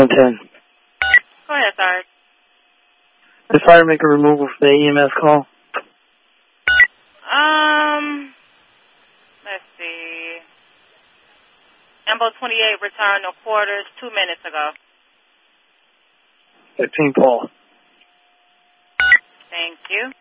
110. Go ahead, Sarge. Did fire make a removal for the EMS call? Let's see. Ambo 28 returned no quarters 2 minutes ago. 15 Paul. Thank you.